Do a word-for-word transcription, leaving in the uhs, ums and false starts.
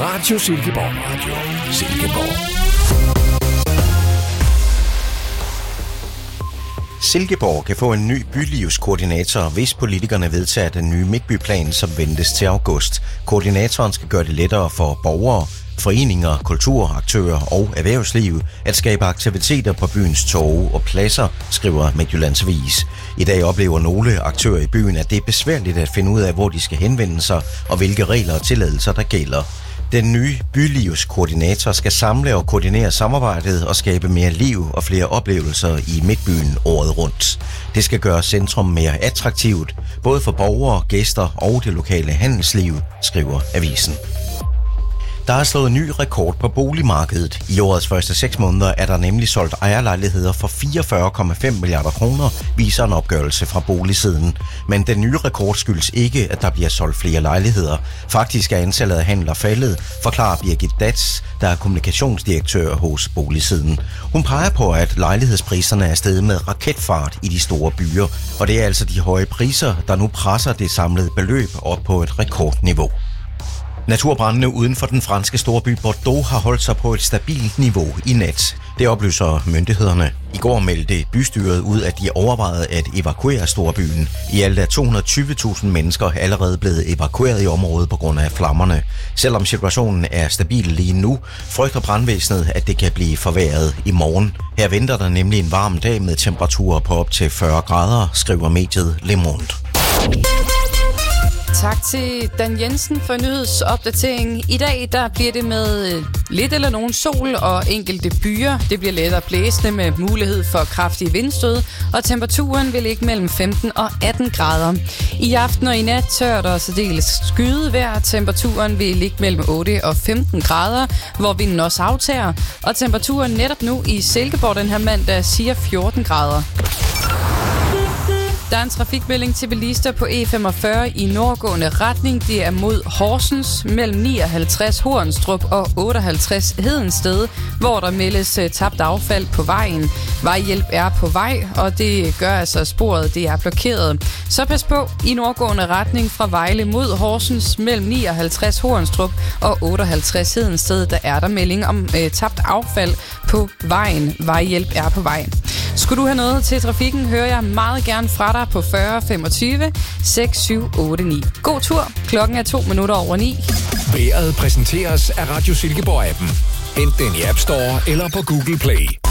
Radio Silkeborg. Radio Silkeborg. Silkeborg kan få en ny bylivskoordinator, hvis politikerne vedtager den nye midtbyplan, som ventes til august. Koordinatoren skal gøre det lettere for borgere, foreninger, kulturaktører og erhvervsliv at skabe aktiviteter på byens torve og pladser, skriver Midtjyllands Avis. I dag oplever nogle aktører i byen, at det er besværligt at finde ud af, hvor de skal henvende sig og hvilke regler og tilladelser der gælder. Den nye bylivskoordinator skal samle og koordinere samarbejdet og skabe mere liv og flere oplevelser i midtbyen året rundt. Det skal gøre centrum mere attraktivt, både for borgere, gæster og det lokale handelsliv, skriver avisen. Der er slået ny rekord på boligmarkedet. I årets første seks måneder er der nemlig solgt ejerlejligheder for fireogfyrre komma fem milliarder kroner, viser en opgørelse fra Boligsiden. Men den nye rekord skyldes ikke, at der bliver solgt flere lejligheder. Faktisk er antallet af handler faldet, forklarer Birgit Dats, der er kommunikationsdirektør hos Boligsiden. Hun peger på, at lejlighedspriserne er steget med raketfart i de store byer, og det er altså de høje priser, der nu presser det samlede beløb op på et rekordniveau. Naturbrandene uden for den franske storby Bordeaux har holdt sig på et stabilt niveau i nat. Det oplyser myndighederne. I går meldte bystyret ud, at de overvejede at evakuere storbyen. I alt er to hundrede og tyve tusind mennesker allerede blevet evakueret i området på grund af flammerne. Selvom situationen er stabil lige nu, frygter brandvæsenet, at det kan blive forværret i morgen. Her venter der nemlig en varm dag med temperaturer på op til fyrre grader, skriver mediet Le Monde. Tak til Dan Jensen for nyhedsopdateringen. I dag der bliver det med lidt eller nogen sol og enkelte byer. Det bliver lettere blæsende med mulighed for kraftige vindstød, og temperaturen vil ligge mellem femten og atten grader. I aften og i nat tørt og særdeles skydevejr. Temperaturen vil ligge mellem otte og femten grader, hvor vinden også aftager. Og temperaturen netop nu i Silkeborg den her mandag siger fjorten grader. Der er en trafikmelding til bilister på E femogfyrre i nordgående retning. Det er mod Horsens mellem nioghalvtreds Hornstrup og otteoghalvtreds Hedensted, hvor der meldes tabt affald på vejen. Vejhjælp er på vej, og det gør altså sporet, det er blokeret. Så pas på i nordgående retning fra Vejle mod Horsens mellem nioghalvtreds Hornstrup og otteoghalvtreds Hedensted. Der er der melding om øh, tabt affald på vejen. Vejhjælp er på vej. Skulle du have noget til trafikken, hører jeg meget gerne fra dig på fyrre femogtyve seks syv otte ni. God tur. Klokken er to minutter over ni. Vejret præsenteres af Radio Silkeborg appen. Hent den i App Store eller på Google Play.